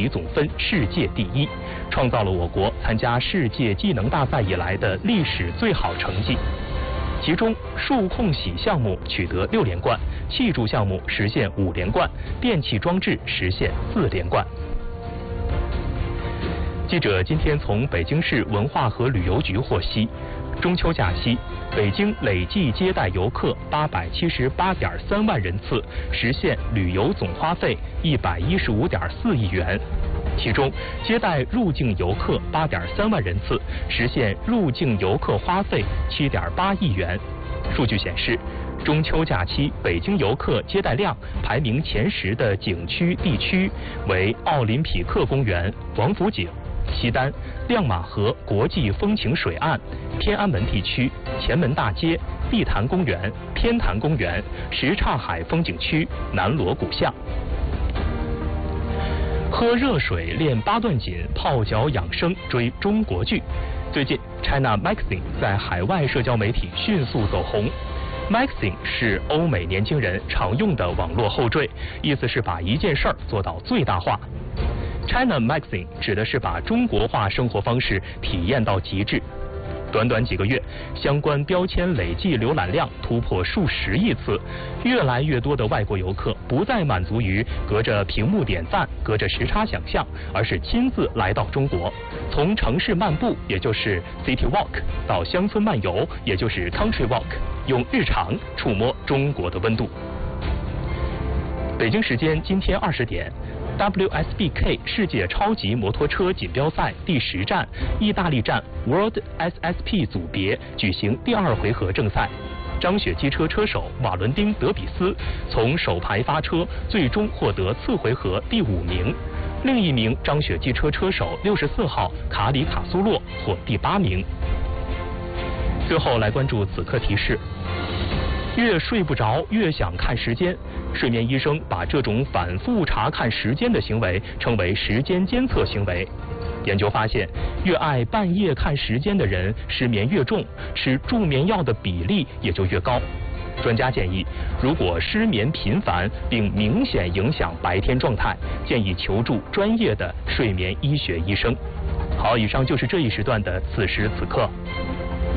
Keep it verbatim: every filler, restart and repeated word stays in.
体总分世界第一，创造了我国参加世界技能大赛以来的历史最好成绩。其中，数控洗项目取得六连冠，气柱项目实现五连冠，电气装置实现四连冠。记者今天从北京市文化和旅游局获悉，中秋假期，北京累计接待游客八百七十八点三万人次，实现旅游总花费一百一十五点四亿元。其中，接待入境游客八点三万人次，实现入境游客花费七点八亿元。数据显示，中秋假期北京游客接待量排名前十的景区地区为奥林匹克公园、王府井、西单、亮马河国际风情水岸、天安门地区、前门大街、碧潭公园、天坛公园、什刹海风景区、南锣鼓巷。喝热水练八段锦，泡脚养生追中国剧。最近 ，China Magazine 在海外社交媒体迅速走红。Magazine 是欧美年轻人常用的网络后缀，意思是把一件事儿做到最大化。China Magazine 指的是把中国化生活方式体验到极致。短短几个月，相关标签累计浏览量突破数十亿次，越来越多的外国游客不再满足于隔着屏幕点赞、隔着时差想象，而是亲自来到中国，从城市漫步，也就是 City Walk， 到乡村漫游，也就是 Country Walk， 用日常触摸中国的温度。北京时间今天二十点。W S B K 世界超级摩托车锦标赛第十站，意大利站 World S S P 组别举行第二回合正赛。张雪机车车手瓦伦丁·德比斯从首排发车，最终获得次回合第五名。另一名张雪机车车手六十四号卡里卡苏洛获第八名。最后来关注此刻提示。越睡不着越想看时间，睡眠医生把这种反复查看时间的行为称为时间监测行为。研究发现，越爱半夜看时间的人失眠越重，吃助眠药的比例也就越高。专家建议，如果失眠频繁并明显影响白天状态，建议求助专业的睡眠医学医生。好，以上就是这一时段的此时此刻。